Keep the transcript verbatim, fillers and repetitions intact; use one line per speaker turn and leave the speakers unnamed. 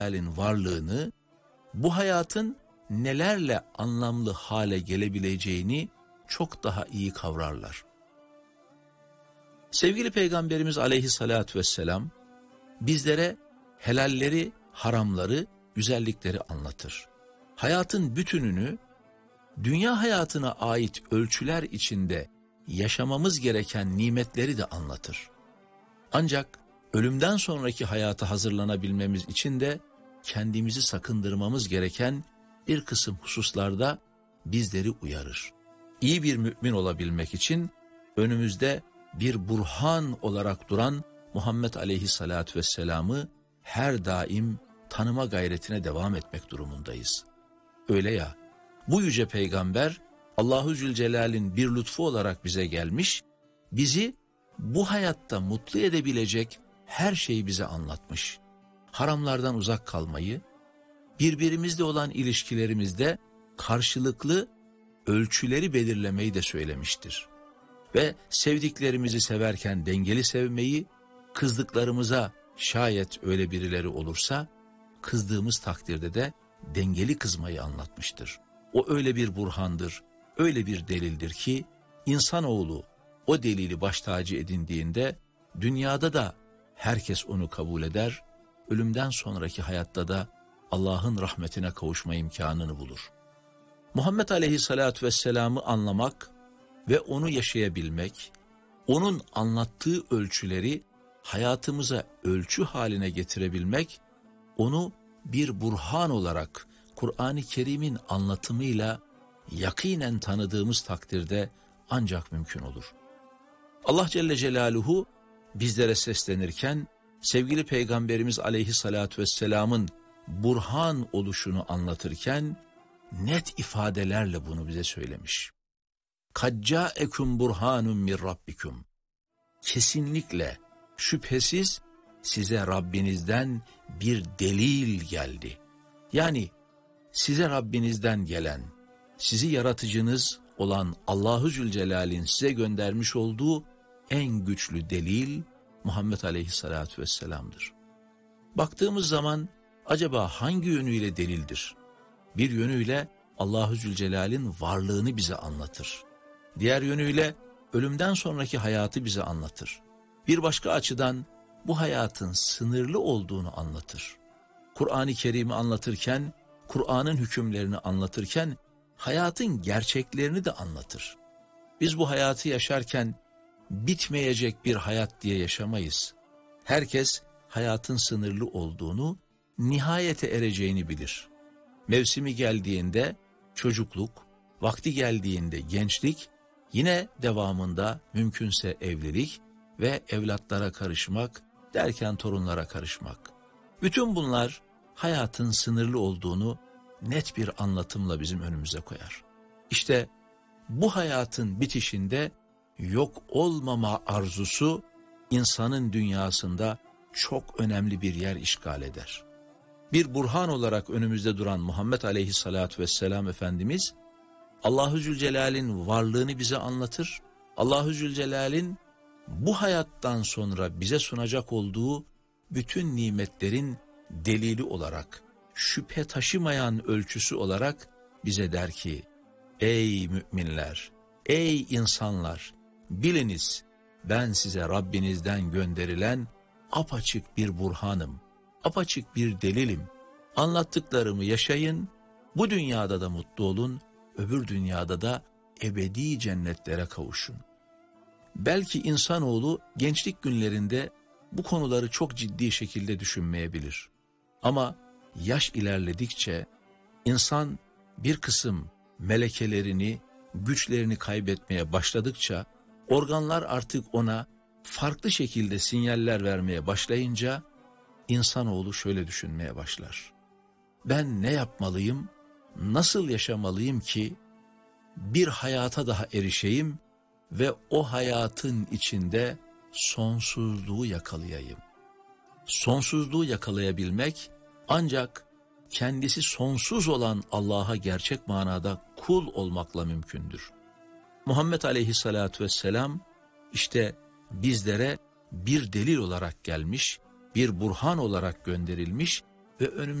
Zülcelal'in varlığını, bu hayatın nelerle anlamlı hale gelebileceğini çok daha iyi kavrarlar. Sevgili Peygamberimiz aleyhissalatü vesselam bizlere helalleri, haramları, güzellikleri anlatır. Hayatın bütününü, dünya hayatına ait ölçüler içinde yaşamamız gereken nimetleri de anlatır. Ancak ölümden sonraki hayata hazırlanabilmemiz için de kendimizi sakındırmamız gereken bir kısım hususlarda bizleri uyarır. İyi bir mümin olabilmek için önümüzde bir burhan olarak duran Muhammed aleyhissalatü vesselam'ı her daim tanıma gayretine devam etmek durumundayız. Öyle ya, bu yüce peygamber Allahu Zülcelal'in bir lütfu olarak bize gelmiş, bizi bu hayatta mutlu edebilecek her şeyi bize anlatmış. Haramlardan uzak kalmayı, birbirimizle olan ilişkilerimizde karşılıklı ölçüleri belirlemeyi de söylemiştir. Ve sevdiklerimizi severken dengeli sevmeyi, kızdıklarımıza şayet öyle birileri olursa, kızdığımız takdirde de dengeli kızmayı anlatmıştır. O öyle bir burhandır, öyle bir delildir ki, insanoğlu o delili baş tacı edindiğinde, dünyada da herkes onu kabul eder, ölümden sonraki hayatta da Allah'ın rahmetine kavuşma imkanını bulur. Muhammed aleyhissalatü vesselam'ı anlamak ve onu yaşayabilmek, onun anlattığı ölçüleri hayatımıza ölçü haline getirebilmek, onu bir burhan olarak Kur'an-ı Kerim'in anlatımıyla yakinen tanıdığımız takdirde ancak mümkün olur. Allah Celle Celaluhu bizlere seslenirken, sevgili Peygamberimiz aleyhissalatü vesselam'ın burhan oluşunu anlatırken, net ifadelerle bunu bize söylemiş. Kaccâeküm burhanun min rabbikum. Kesinlikle, şüphesiz size Rabbinizden bir delil geldi. Yani size Rabbinizden gelen, sizi yaratıcınız olan Allahu Zülcelal'in size göndermiş olduğu en güçlü delil Muhammed aleyhissalatü vesselam'dır. Baktığımız zaman acaba hangi yönüyle delildir? Bir yönüyle Allahu Zülcelal'in varlığını bize anlatır. Diğer yönüyle ölümden sonraki hayatı bize anlatır. Bir başka açıdan bu hayatın sınırlı olduğunu anlatır. Kur'an-ı Kerim'i anlatırken, Kur'an'ın hükümlerini anlatırken hayatın gerçeklerini de anlatır. Biz bu hayatı yaşarken bitmeyecek bir hayat diye yaşamayız. Herkes hayatın sınırlı olduğunu, nihayete ereceğini bilir. Mevsimi geldiğinde çocukluk, vakti geldiğinde gençlik, yine devamında mümkünse evlilik ve evlatlara karışmak, derken torunlara karışmak. Bütün bunlar hayatın sınırlı olduğunu net bir anlatımla bizim önümüze koyar. İşte bu hayatın bitişinde yok olmama arzusu insanın dünyasında çok önemli bir yer işgal eder. Bir burhan olarak önümüzde duran Muhammed aleyhissalatü vesselam Efendimiz, Allahu Zülcelal'in varlığını bize anlatır. Allahu Zülcelal'in bu hayattan sonra bize sunacak olduğu bütün nimetlerin delili olarak, şüphe taşımayan ölçüsü olarak bize der ki, ey müminler, ey insanlar, biliniz ben size Rabbinizden gönderilen apaçık bir burhanım, apaçık bir delilim. Anlattıklarımı yaşayın, bu dünyada da mutlu olun, öbür dünyada da ebedi cennetlere kavuşun. Belki insanoğlu gençlik günlerinde bu konuları çok ciddi şekilde düşünmeyebilir. Ama yaş ilerledikçe insan bir kısım melekelerini, güçlerini kaybetmeye başladıkça, organlar artık ona farklı şekilde sinyaller vermeye başlayınca, insanoğlu şöyle düşünmeye başlar. Ben ne yapmalıyım, nasıl yaşamalıyım ki bir hayata daha erişeyim ve o hayatın içinde sonsuzluğu yakalayayım. Sonsuzluğu yakalayabilmek ancak kendisi sonsuz olan Allah'a gerçek manada kul olmakla mümkündür. Muhammed aleyhissalatü vesselam işte bizlere bir delil olarak gelmiş, bir burhan olarak gönderilmiş ve önümüzdeki